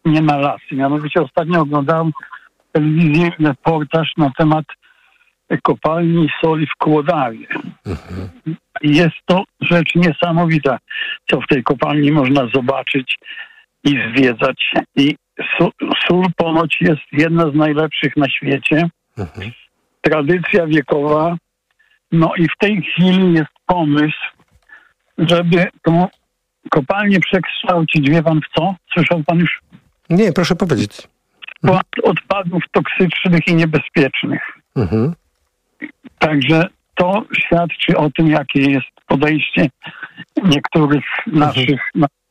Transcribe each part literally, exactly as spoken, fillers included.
nie na lasy. Mianowicie ostatnio oglądałem w telewizji reportaż na temat kopalni soli w Kłodawie. Mhm. Jest to rzecz niesamowita, co w tej kopalni można zobaczyć i zwiedzać. I sól ponoć jest jedna z najlepszych na świecie. Mhm. Tradycja wiekowa. No i w tej chwili jest pomysł, żeby tą kopalnię przekształcić. Wie pan w co? Słyszał pan już? Nie, proszę powiedzieć. Mhm. Odpadów toksycznych i niebezpiecznych. Mhm. Także to świadczy o tym, jakie jest podejście niektórych mhm. naszych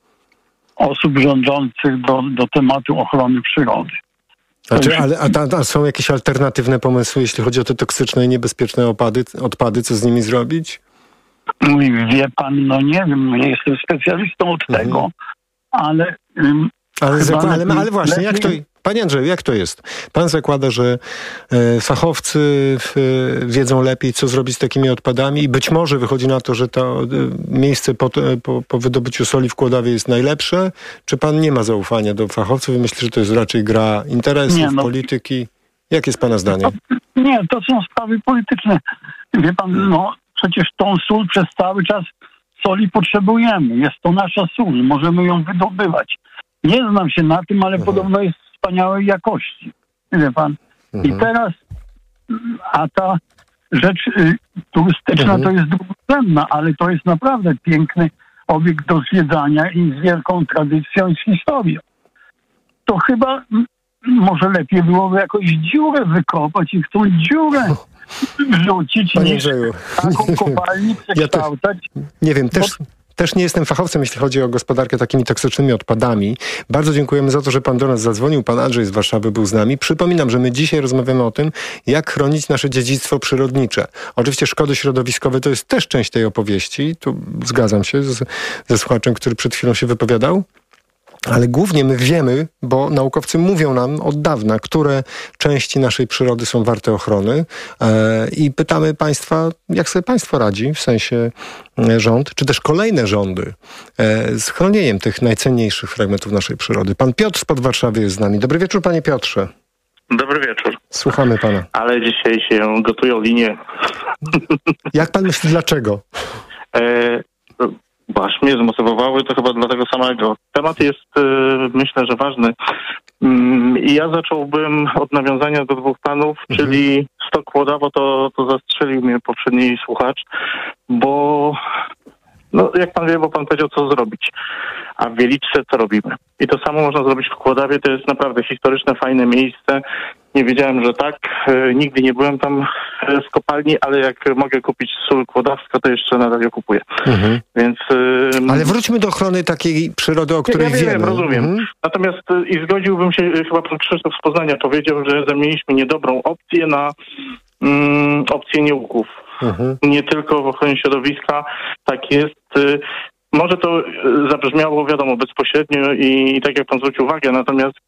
osób rządzących do, do tematu ochrony przyrody. A, czy, ale, a, ta, a są jakieś alternatywne pomysły, jeśli chodzi o te toksyczne i niebezpieczne opady, odpady, co z nimi zrobić? Wie pan, no nie wiem, nie jestem specjalistą od mhm. tego, ale... Um, ale, zakład, ale, ale właśnie, jak to... Panie Andrzeju, jak to jest? Pan zakłada, że e, fachowcy e, wiedzą lepiej, co zrobić z takimi odpadami i być może wychodzi na to, że to e, miejsce po, po, po wydobyciu soli w Kłodawie jest najlepsze? Czy pan nie ma zaufania do fachowców i myśli, że to jest raczej gra interesów, nie, no, polityki? Jakie jest pana zdanie? To, nie, to są sprawy polityczne. Wie pan, no przecież tą sól przez cały czas soli potrzebujemy. Jest to nasza sól, możemy ją wydobywać. Nie znam się na tym, ale mhm. podobno jest wspaniałej jakości. Wie pan? Mhm. I teraz, a ta rzecz y, turystyczna mhm. to jest drugorzędna, ale to jest naprawdę piękny obiekt do zwiedzania i z wielką tradycją i z historią. To chyba m, może lepiej byłoby jakąś dziurę wykopać i w tą dziurę wrzucić, Panie niż Andrzeju, taką kopalnię przekształcać. Ja te, nie wiem, też... Bo, Też nie jestem fachowcem, jeśli chodzi o gospodarkę takimi toksycznymi odpadami. Bardzo dziękujemy za to, że pan do nas zadzwonił. Pan Andrzej z Warszawy był z nami. Przypominam, że my dzisiaj rozmawiamy o tym, jak chronić nasze dziedzictwo przyrodnicze. Oczywiście szkody środowiskowe to jest też część tej opowieści. Tu zgadzam się z, ze słuchaczem, który przed chwilą się wypowiadał. Ale głównie my wiemy, bo naukowcy mówią nam od dawna, które części naszej przyrody są warte ochrony e, i pytamy państwa, jak sobie państwo radzi, w sensie e, rząd, czy też kolejne rządy e, z chronieniem tych najcenniejszych fragmentów naszej przyrody. Pan Piotr spod Warszawy jest z nami. Dobry wieczór, panie Piotrze. Dobry wieczór. Słuchamy pana. Ale dzisiaj się gotują linie. Jak pan myśli, dlaczego? E, Bo aż mnie zmotywowały, to chyba dla tego samego. Temat jest, myślę, że ważny. I ja zacząłbym od nawiązania do dwóch panów, mhm. czyli Stok Kłodawo, to, to zastrzelił mnie poprzedni słuchacz, bo no, jak pan wie, bo pan powiedział, co zrobić. A w Wieliczce co robimy? I to samo można zrobić w Kłodawie. To jest naprawdę historyczne, fajne miejsce. Nie wiedziałem, że tak. E, nigdy nie byłem tam z kopalni, ale jak mogę kupić sól kłodawska, to jeszcze nadal ją kupuję. Mhm. Więc, e, ale wróćmy do ochrony takiej przyrody, o której ja wiemy. Wiem, rozumiem. Mhm. Natomiast e, i zgodziłbym się, chyba pan Krzysztof z Poznania powiedział, że zamieniliśmy niedobrą opcję na mm, opcję nieuków. Mhm. Nie tylko w ochronie środowiska. Tak jest. E, może to zabrzmiało, wiadomo, bezpośrednio i, i tak jak pan zwrócił uwagę, natomiast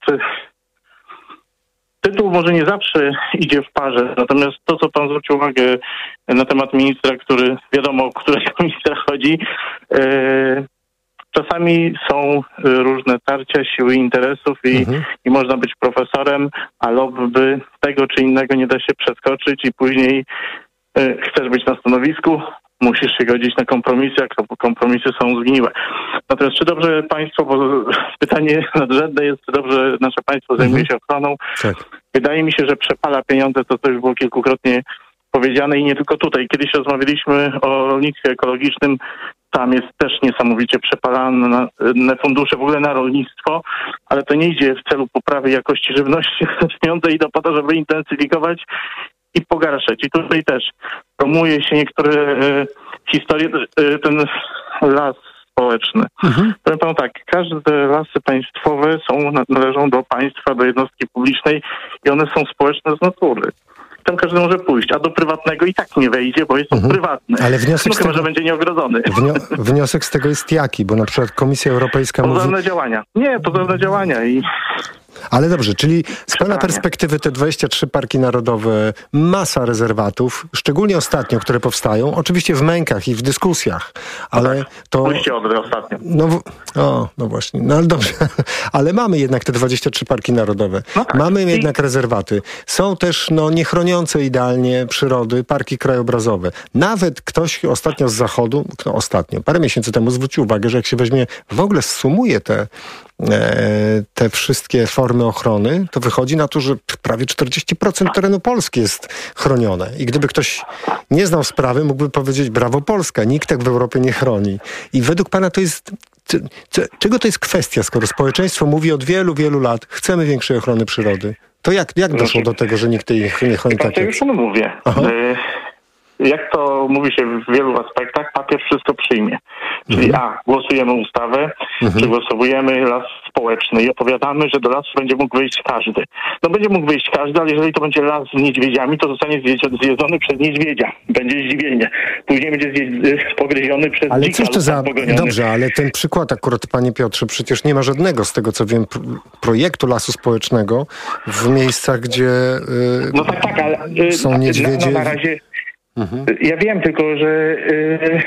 tytuł może nie zawsze idzie w parze, natomiast to, co pan zwrócił uwagę na temat ministra, który, wiadomo, o którego ministra chodzi, e, czasami są różne tarcia siły interesów i, mhm. i można być profesorem, a lobby tego czy innego nie da się przeskoczyć i później e, chcesz być na stanowisku, musisz się godzić na kompromisy, a kompromisy są zgniłe. Natomiast czy dobrze państwo, bo pytanie nadrzędne jest, czy dobrze nasze państwo zajmuje się ochroną? Tak. Wydaje mi się, że przepala pieniądze, to to już było kilkukrotnie powiedziane i nie tylko tutaj. Kiedyś rozmawialiśmy o rolnictwie ekologicznym, tam jest też niesamowicie przepalane fundusze w ogóle na rolnictwo, ale to nie idzie w celu poprawy jakości żywności, pieniądze idą po to, żeby intensyfikować i pogarszać. I tutaj też promuje się niektóre e, historie, e, ten las społeczny. Mhm. Powiem panu tak, każde lasy państwowe są, należą do państwa, do jednostki publicznej i one są społeczne z natury. Tam każdy może pójść, a do prywatnego i tak nie wejdzie, bo jest on mhm. prywatny. Ale wniosek no, z chyba, tego, że będzie nieogrodzony. Wnio- wniosek z tego jest jaki? Bo na przykład Komisja Europejska Pozorne mówi... działania. Nie, pozorne działania i Ale dobrze, czyli z pana perspektywy te dwadzieścia trzy parki narodowe, masa rezerwatów, szczególnie ostatnio, które powstają, oczywiście w mękach i w dyskusjach, ale tak, to... Pójście Odry ostatnio. No, w... o, no właśnie, no ale dobrze, ale mamy jednak te dwadzieścia trzy parki narodowe, no tak. mamy I... jednak rezerwaty. Są też no, niechroniące idealnie przyrody parki krajobrazowe. Nawet ktoś ostatnio z zachodu, no ostatnio, parę miesięcy temu zwrócił uwagę, że jak się weźmie, w ogóle sumuje te te wszystkie formy ochrony, to wychodzi na to, że prawie czterdzieści procent terenu Polski jest chronione. I gdyby ktoś nie znał sprawy, mógłby powiedzieć: brawo Polska, nikt tak w Europie nie chroni. I według pana to jest... Czego to jest kwestia, skoro społeczeństwo mówi od wielu, wielu lat, chcemy większej ochrony przyrody? To jak, jak doszło do tego, że nikt tej nie chroni tak? Ja już mówię. Jak to mówi się w wielu aspektach, papier wszystko przyjmie. Czyli mhm. a, głosujemy ustawę, mhm. przegłosowujemy las społeczny i opowiadamy, że do lasu będzie mógł wyjść każdy. No będzie mógł wyjść każdy, ale jeżeli to będzie las z niedźwiedziami, to zostanie zjedzony przez niedźwiedzia. Będzie zdziwienie. Później będzie pogryziony przez ale dzika. Ale cóż to za... Pogoniony. Dobrze, ale ten przykład akurat, panie Piotrze, przecież nie ma żadnego, z tego co wiem, projektu lasu społecznego w miejscach, gdzie yy, no tak, tak, ale, yy, są niedźwiedzie. No, no, na razie... Mhm. Ja wiem tylko, że yy,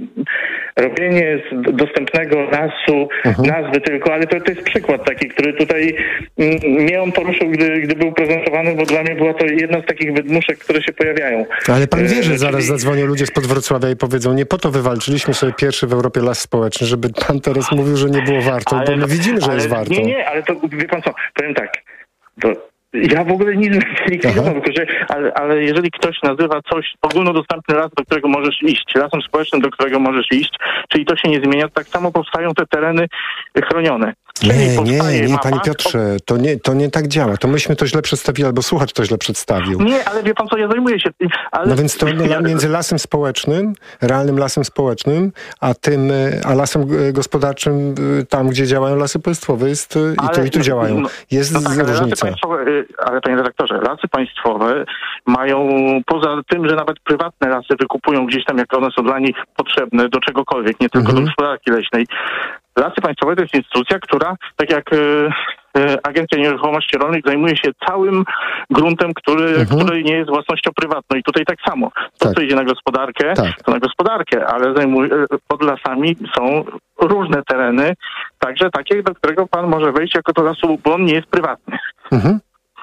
robienie z dostępnego lasu, mhm. nazwy tylko, ale to, to jest przykład taki, który tutaj yy, mnie on poruszył, gdy, gdy był prezentowany, bo dla mnie była to jedna z takich wydmuszek, które się pojawiają. Ale pan wie, że yy, zaraz czyli... zadzwonią ludzie spod Wrocławia i powiedzą: nie po to wywalczyliśmy sobie pierwszy w Europie las społeczny, żeby pan teraz mówił, że nie było warto, ale, bo my widzimy, że ale, jest warto. Nie, nie, ale to wie pan co, powiem tak, to ja w ogóle nic nie likwidował, tylko że, ale, ale jeżeli ktoś nazywa coś ogólnodostępny las, do którego możesz iść, lasem społecznym, do którego możesz iść, czyli to się nie zmienia, tak samo powstają te tereny chronione. Nie, nie, nie, panie Piotrze, to nie, to nie tak działa. To myśmy to źle przedstawili, albo słuchacz to źle przedstawił. Nie, ale wie pan co, ja zajmuję się tym. Ale... No więc to no, między lasem społecznym, realnym lasem społecznym, a tym, a lasem gospodarczym, tam gdzie działają lasy państwowe, jest ale, i tu i tu działają. Jest no tak, różnica. Ale, ale panie redaktorze, lasy państwowe mają, poza tym, że nawet prywatne lasy wykupują gdzieś tam, jak one są dla nich potrzebne, do czegokolwiek, nie tylko mhm. do gospodarki leśnej. Lasy państwowe to jest instytucja, która, tak jak y, y, Agencja Nieruchomości Rolnych, zajmuje się całym gruntem, który, mhm. który nie jest własnością prywatną. I tutaj tak samo. To, tak. co idzie na gospodarkę, tak. to na gospodarkę, ale zajmuje, pod lasami są różne tereny, także takie, do którego pan może wejść jako do lasu, bo on nie jest prywatny. Mhm.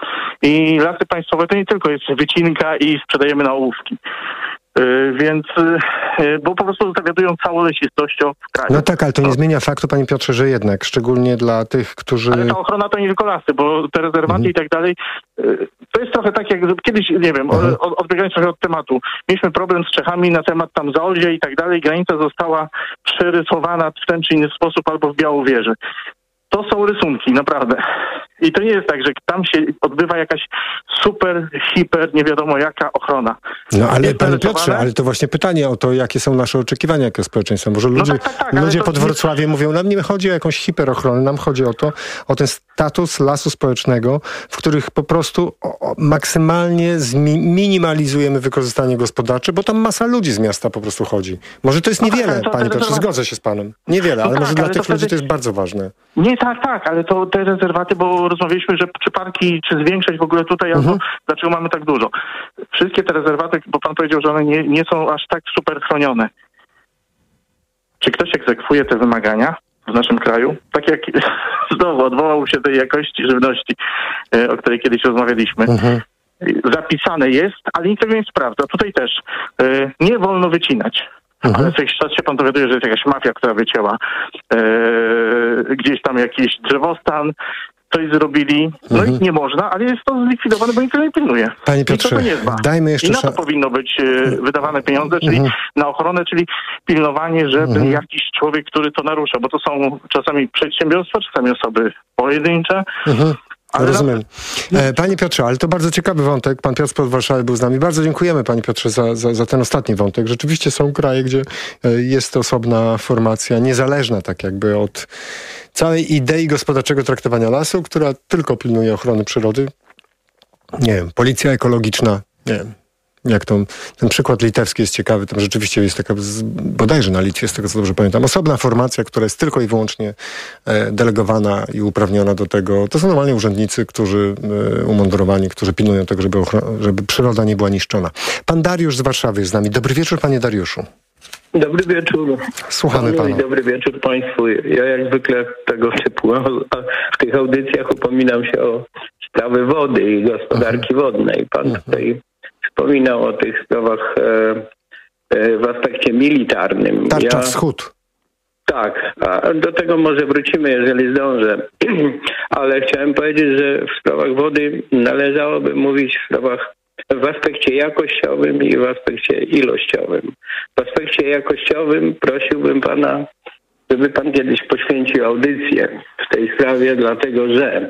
I lasy państwowe to nie tylko jest wycinka i sprzedajemy na ołówki. Yy, więc, yy, bo po prostu zawiadują całą lesistością w kraju. No tak, ale to nie zmienia faktu, panie Piotrze, że jednak, szczególnie dla tych, którzy... Ale ta ochrona to nie tylko lasy, bo te rezerwaty mhm. i tak dalej, yy, to jest trochę tak jak kiedyś, nie wiem, mhm. od, odbiegając trochę od tematu, mieliśmy problem z Czechami na temat tam Zaolzie i tak dalej, granica została przerysowana w ten czy inny sposób albo w Białowieży. To są rysunki, naprawdę. I to nie jest tak, że tam się odbywa jakaś super, hiper, nie wiadomo jaka ochrona. No ale panie Piotrze, ale to właśnie pytanie o to, jakie są nasze oczekiwania jako społeczeństwa. Może ludzie, no tak, tak, tak, ludzie pod Wrocławiem nie... mówią: nam nie chodzi o jakąś hiperochronę, nam chodzi o to, o ten status lasu społecznego, w których po prostu o, o, maksymalnie zminimalizujemy wykorzystanie gospodarcze, bo tam masa ludzi z miasta po prostu chodzi. Może to jest no niewiele, tak, to, panie Piotrze, zgodzę się z panem. Niewiele, ale no może tak, dla ale tych ludzi wtedy... to jest bardzo ważne. Nie, tak, tak, ale to te rezerwaty, bo rozmawialiśmy, że czy parki, czy zwiększać w ogóle tutaj, uh-huh. albo dlaczego mamy tak dużo. Wszystkie te rezerwaty, bo pan powiedział, że one nie, nie są aż tak super chronione. Czy ktoś egzekwuje te wymagania w naszym kraju? Tak jak znowu odwołał się tej jakości żywności, o której kiedyś rozmawialiśmy. Uh-huh. Zapisane jest, ale nikt tego nie sprawdza. Tutaj też nie wolno wycinać. Mhm. Ale co jakiś czas się pan dowiaduje, że jest jakaś mafia, która wycięła e, gdzieś tam jakiś drzewostan, coś zrobili. No mhm. i nie można, ale jest to zlikwidowane, bo nikt tego nie pilnuje. Panie Piotrze, nie dajmy jeszcze... I na to powinno być e, wydawane pieniądze, czyli mhm. na ochronę, czyli pilnowanie, żeby mhm. jakiś człowiek, który to narusza, bo to są czasami przedsiębiorstwa, czasami osoby pojedyncze. Mhm. Ale rozumiem. E, panie Piotrze, ale to bardzo ciekawy wątek. Pan Piotr z Warszawy był z nami. Bardzo dziękujemy, panie Piotrze, za, za, za ten ostatni wątek. Rzeczywiście są kraje, gdzie jest osobna formacja, niezależna tak jakby od całej idei gospodarczego traktowania lasu, która tylko pilnuje ochrony przyrody. Nie wiem, policja ekologiczna, nie wiem. jak to, ten przykład litewski jest ciekawy, tam rzeczywiście jest taka, bodajże na Litwie, z tego co dobrze pamiętam, osobna formacja, która jest tylko i wyłącznie delegowana i uprawniona do tego. To są normalnie urzędnicy, którzy umundurowani, którzy pilnują tego, żeby, ochro- żeby przyroda nie była niszczona. Pan Dariusz z Warszawy jest z nami. Dobry wieczór, panie Dariuszu. Dobry wieczór. Słuchamy pana. I dobry wieczór państwu. Ja jak zwykle tego typu w tych audycjach upominam się o sprawy wody i gospodarki uh-huh. wodnej. Pan uh-huh. tutaj wspominał o tych sprawach e, e, w aspekcie militarnym. Tarcza ja, wschód. Tak, a do tego może wrócimy, jeżeli zdążę. Ale chciałem powiedzieć, że w sprawach wody należałoby mówić w sprawach w aspekcie jakościowym i w aspekcie ilościowym. W aspekcie jakościowym prosiłbym pana, żeby pan kiedyś poświęcił audycję w tej sprawie, dlatego że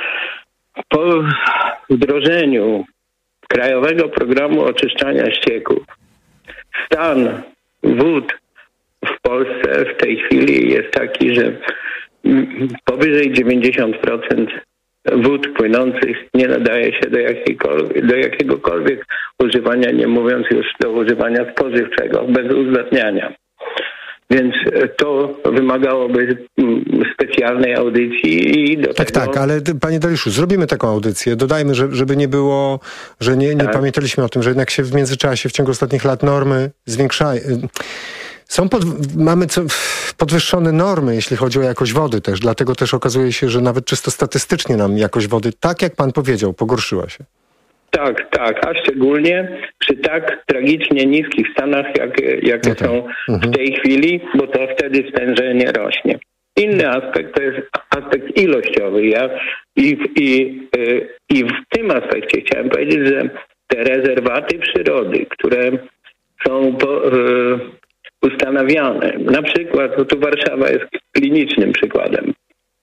po wdrożeniu Krajowego Programu Oczyszczania Ścieków stan wód w Polsce w tej chwili jest taki, że powyżej dziewięćdziesiąt procent wód płynących nie nadaje się do, do jakiegokolwiek używania, nie mówiąc już do używania spożywczego, bez uzdatniania. Więc to wymagałoby specjalnej audycji i do tak, tego... Tak, ale panie Dariuszu, zrobimy taką audycję. Dodajmy, że, żeby nie było, że nie, nie tak. pamiętaliśmy o tym, że jednak się w międzyczasie, w ciągu ostatnich lat normy zwiększają. Są pod, mamy co, podwyższone normy, jeśli chodzi o jakość wody też. Dlatego też okazuje się, że nawet czysto statystycznie nam jakość wody, tak jak pan powiedział, pogorszyła się. Tak, tak, a szczególnie przy tak tragicznie niskich stanach, jak, jakie no tak. są mhm. w tej chwili, bo to wtedy stężenie rośnie. Inny aspekt to jest aspekt ilościowy. Ja i, i, i w tym aspekcie chciałem powiedzieć, że te rezerwaty przyrody, które są po, ustanawiane, na przykład, bo tu Warszawa jest klinicznym przykładem,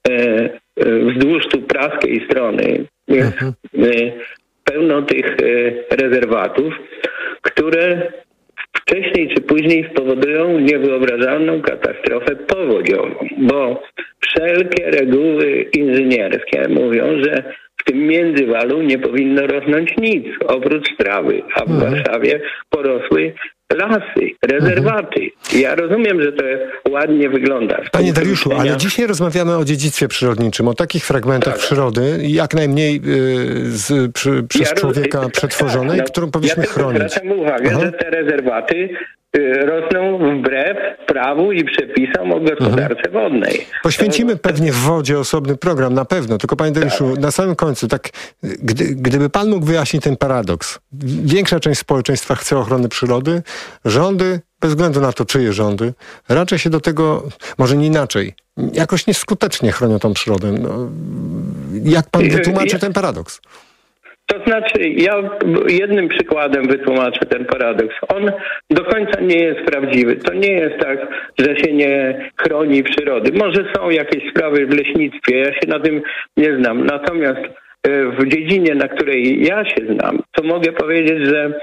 wzdłuż tu praskiej strony jest mhm. pełno tych rezerwatów, które wcześniej czy później spowodują niewyobrażalną katastrofę powodziową, bo wszelkie reguły inżynierskie mówią, że w tym międzywalu nie powinno rosnąć nic oprócz trawy, a w mhm. Warszawie porosły lasy, rezerwaty. Mhm. Ja rozumiem, że to ładnie wygląda. Panie Dariuszu, ale dzisiaj rozmawiamy o dziedzictwie przyrodniczym, o takich fragmentach tak. przyrody, jak najmniej y, z, przy, przez ja człowieka roz... przetworzonej, tak, no, którą powinniśmy ja chronić. Ja zwracam uwagę, Aha. że te rezerwaty y, rosną wbrew prawu i przepisom o gospodarce mhm. wodnej. Poświęcimy to... pewnie w wodzie osobny program, na pewno. Tylko panie Dariuszu, tak. na samym końcu, tak, gdy, gdyby pan mógł wyjaśnić ten paradoks. Większa część społeczeństwa chce ochrony przyrody, rządy, bez względu na to, czyje rządy, raczej się do tego, może nie inaczej, jakoś nieskutecznie chronią tą przyrodę. No, jak pan wytłumaczy ja, ten paradoks? To znaczy, ja jednym przykładem wytłumaczę ten paradoks. On do końca nie jest prawdziwy. To nie jest tak, że się nie chroni przyrody. Może są jakieś sprawy w leśnictwie, ja się na tym nie znam. Natomiast w dziedzinie, na której ja się znam, to mogę powiedzieć, że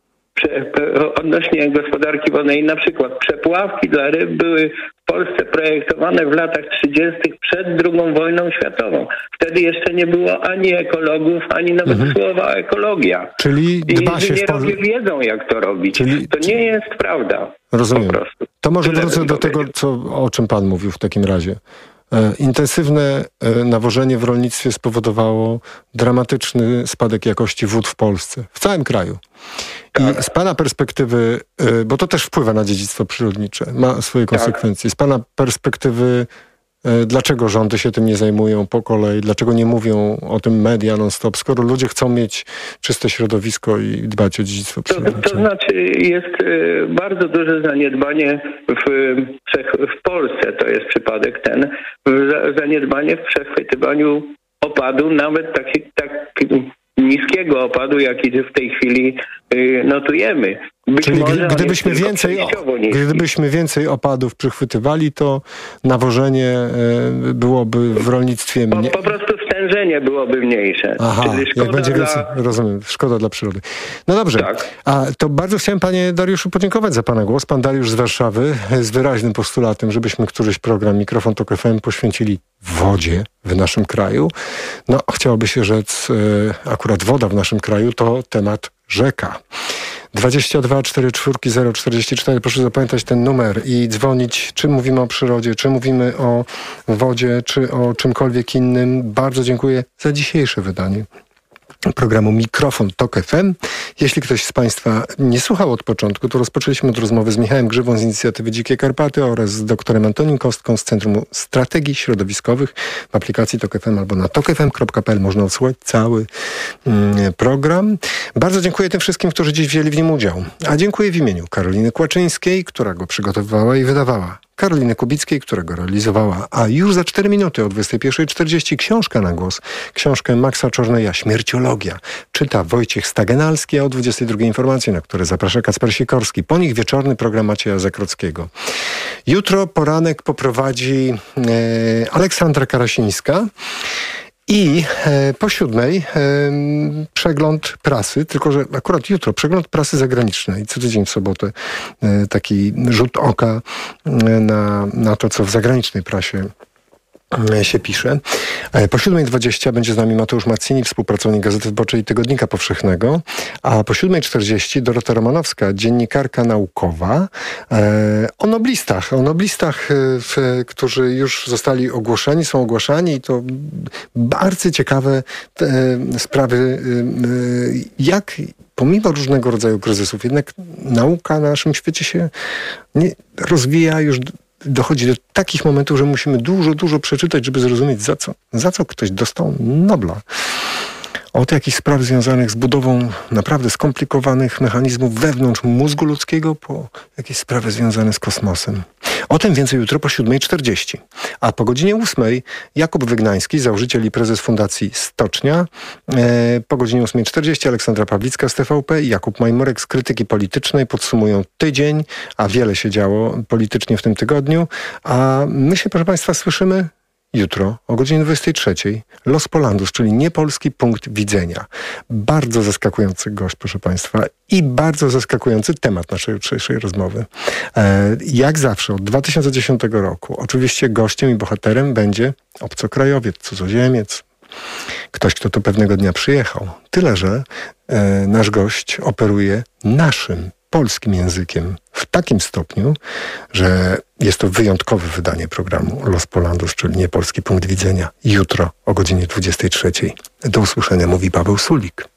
odnośnie gospodarki wodnej, na przykład przepławki dla ryb były w Polsce projektowane w latach trzydziestych przed drugą wojną światową. Wtedy jeszcze nie było ani ekologów, ani nawet mhm. słowa ekologia. Czyli dba się w Pol... wiedzą, jak to robić. Czyli... To nie jest prawda. Rozumiem. Po prostu. To może wrócę do tego, co, o czym pan mówił w takim razie. Intensywne nawożenie w rolnictwie spowodowało dramatyczny spadek jakości wód w Polsce, w całym kraju. Tak. I z pana perspektywy, bo to też wpływa na dziedzictwo przyrodnicze, ma swoje konsekwencje. Tak. Z pana perspektywy, dlaczego rządy się tym nie zajmują po kolei, dlaczego nie mówią o tym media non-stop, skoro ludzie chcą mieć czyste środowisko i dbać o dziedzictwo przyrodnicze? To, to znaczy jest y, bardzo duże zaniedbanie w, w Polsce, to jest przypadek ten, w, zaniedbanie w przechwytywaniu opadu, nawet taki, tak niskiego opadu, jaki w tej chwili y, notujemy. Być Czyli może gdybyśmy więcej, gdybyśmy więcej opadów przychwytywali, to nawożenie y, byłoby w rolnictwie mniej... Po, po prostu stężenie byłoby mniejsze. Aha, Czyli jak będzie dla... więcej, rozumiem, szkoda dla przyrody. No dobrze, tak. A to bardzo chciałem panie Dariuszu podziękować za pana głos. Pan Dariusz z Warszawy z wyraźnym postulatem, żebyśmy któryś program Mikrofon Tok F M poświęcili wodzie w naszym kraju. No, chciałoby się rzec, y, akurat woda w naszym kraju to temat rzeka. dwadzieścia dwa czterdzieści cztery zero czterdzieści cztery. Proszę zapamiętać ten numer i dzwonić, czy mówimy o przyrodzie, czy mówimy o wodzie, czy o czymkolwiek innym. Bardzo dziękuję za dzisiejsze wydanie programu Mikrofon Tok F M. Jeśli ktoś z Państwa nie słuchał od początku, to rozpoczęliśmy od rozmowy z Michałem Grzywą z inicjatywy Dzikie Karpaty oraz z doktorem Antonim Kostką z Centrum Strategii Środowiskowych w aplikacji Tok F M albo na tok f m kropka p l można odsłuchać cały mm, program. Bardzo dziękuję tym wszystkim, którzy dziś wzięli w nim udział. A dziękuję w imieniu Karoliny Kłaczyńskiej, która go przygotowywała i wydawała. Karoliny Kubickiej, która go realizowała. A już za cztery minuty o dwudziestej pierwszej czterdzieści książka na głos. Książkę Maxa Czorneja Śmierciologia. Czyta Wojciech Stagenalski, a o dwudziestej drugiej informacje, na które zaprasza Kacper Sikorski. Po nich wieczorny program Macieja Zakrockiego. Jutro poranek poprowadzi e, Aleksandra Karasińska. I e, po siódmej e, przegląd prasy, tylko że akurat jutro przegląd prasy zagranicznej. Co tydzień w sobotę e, taki rzut oka e, na, na to, co w zagranicznej prasie się pisze. Po siódmej dwadzieścia będzie z nami Mateusz Mazzini, współpracownik Gazety Wyborczej i Tygodnika Powszechnego, a po siódmej czterdzieści Dorota Romanowska, dziennikarka naukowa, e, o noblistach, o noblistach, e, w, którzy już zostali ogłoszeni, są ogłaszani i to bardzo ciekawe e, sprawy, e, jak pomimo różnego rodzaju kryzysów, jednak nauka na naszym świecie się nie rozwija już. Dochodzi do takich momentów, że musimy dużo, dużo przeczytać, żeby zrozumieć, za co, za co ktoś dostał Nobla. Od jakichś spraw związanych z budową naprawdę skomplikowanych mechanizmów wewnątrz mózgu ludzkiego, po jakieś sprawy związane z kosmosem. O tym więcej jutro po siódmej czterdzieści. A po godzinie ósmej Jakub Wygnański, założyciel i prezes Fundacji Stocznia. E, po godzinie ósmej czterdzieści Aleksandra Pawlicka z T V P i Jakub Majmurek z Krytyki Politycznej podsumują tydzień, a wiele się działo politycznie w tym tygodniu. A my się, proszę Państwa, słyszymy jutro o godzinie dwudziestej trzeciej. Los Polandus, czyli niepolski punkt widzenia. Bardzo zaskakujący gość, proszę Państwa, i bardzo zaskakujący temat naszej jutrzejszej rozmowy. E, jak zawsze od dwa tysiące dziesiątego roku oczywiście gościem i bohaterem będzie obcokrajowiec, cudzoziemiec, ktoś, kto tu pewnego dnia przyjechał. Tyle, że e, nasz gość operuje naszym polskim językiem w takim stopniu, że jest to wyjątkowe wydanie programu Los Polandus, czyli niepolski punkt widzenia. Jutro o godzinie dwudziestej trzeciej. Do usłyszenia, mówi Paweł Sulik.